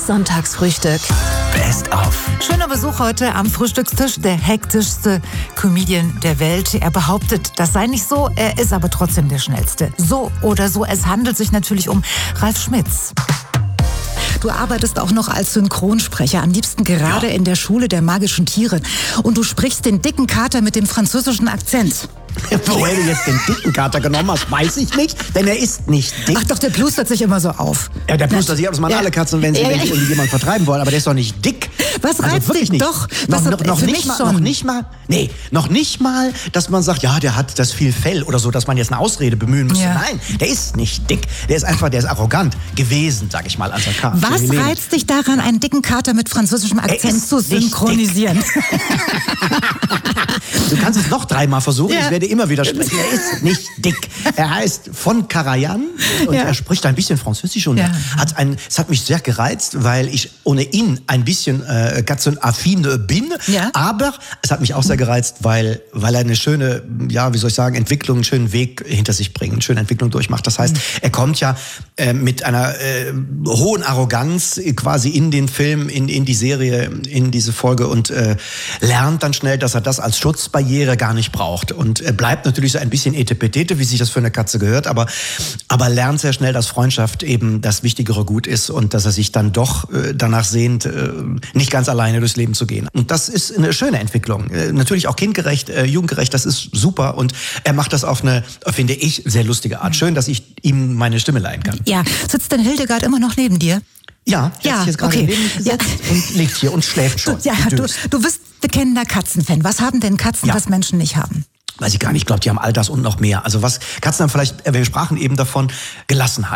Das Sonntagsfrühstück. Best of. Schöner Besuch heute am Frühstückstisch, der hektischste Comedian der Welt. Er behauptet, das sei nicht so, er ist aber trotzdem der Schnellste. So oder so, es handelt sich natürlich um Ralf Schmitz. Du arbeitest auch noch als Synchronsprecher, am liebsten gerade in der Schule der magischen Tiere. Und du sprichst den dicken Kater mit dem französischen Akzent. Woher du jetzt den dicken Kater genommen hast, weiß ich nicht, denn er ist nicht dick. Ach doch, der plustert sich immer so auf. Ja, der plustert sich auf, das machen alle Katzen, wenn sie jemanden vertreiben wollen, aber der ist doch nicht dick. Was reizt dich nicht. Doch? Noch nicht mal, dass man sagt, ja, der hat das viel Fell oder so, dass man jetzt eine Ausrede bemühen müsste. Ja. Nein, der ist nicht dick. Der ist arrogant gewesen, sag ich mal, als er kam. Was reizt dich daran, einen dicken Kater mit französischem Akzent zu synchronisieren? Du kannst es noch 3-mal versuchen, ich werde immer wieder sprechen. Er ist nicht dick. Er heißt von Karajan und er spricht ein bisschen Französisch und es hat mich sehr gereizt, weil ich ohnehin ein bisschen katzenaffin bin, aber es hat mich auch sehr gereizt, weil er eine schöne, Entwicklung, einen schönen Weg hinter sich bringt, eine schöne Entwicklung durchmacht. Das heißt, er kommt ja mit einer hohen Arroganz quasi in den Film, in die Serie, in diese Folge und lernt dann schnell, dass er das als Schutzbarriere gar nicht braucht und bleibt natürlich so ein bisschen etepetete, wie sich das für eine Katze gehört, aber lernt sehr schnell, dass Freundschaft eben das wichtigere Gut ist und dass er sich dann doch danach sehnt, nicht ganz alleine durchs Leben zu gehen. Und das ist eine schöne Entwicklung. Natürlich auch kindgerecht, jugendgerecht, das ist super und er macht das auf eine, finde ich, sehr lustige Art. Schön, dass ich ihm meine Stimme leihen kann. Ja, sitzt denn Hildegard immer noch neben dir? Ja, die hat sich jetzt gerade neben mich gesetzt und liegt hier und schläft schon. Du bist bekennender Katzenfan. Was haben denn Katzen, was Menschen nicht haben? Weiß ich gar nicht. Ich glaube, die haben all das und noch mehr. Also was Katzen haben vielleicht, wir sprachen eben davon, Gelassenheit.